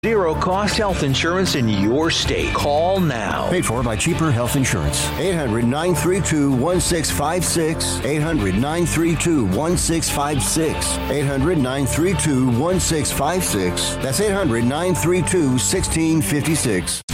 Zero-cost health insurance in your state. Call now. Paid for by Cheaper Health Insurance. 800-932-1656. 800-932-1656. 800-932-1656. That's 800-932-1656.